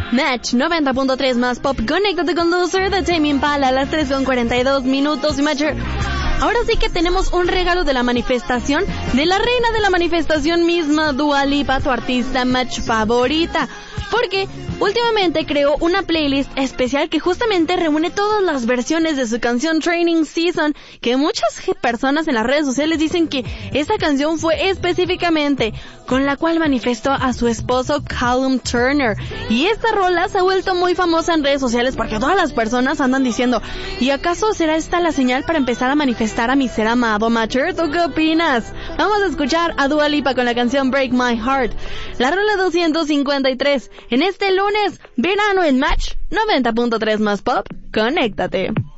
Match 90.3 más pop. Conéctate con Loser de Tame Impala a las 3:42 minutos. Matcher. Ahora sí que tenemos un regalo de la manifestación, de la reina de la manifestación misma, Dua Lipa, tu artista match favorita. Porque últimamente creó una playlist especial que justamente reúne todas las versiones de su canción Training Season, que muchas personas en las redes sociales dicen que esta canción fue específicamente con la cual manifestó a su esposo Callum Turner. Y esta rola se ha vuelto muy famosa en redes sociales porque todas las personas andan diciendo, ¿y acaso será esta la señal para empezar a manifestar a mi ser amado, Matcher? ¿Tú qué opinas? Vamos a escuchar a Dua Lipa con la canción Break My Heart, la rola 253, en este lunes, verano en Match 90.3 más pop. Conéctate.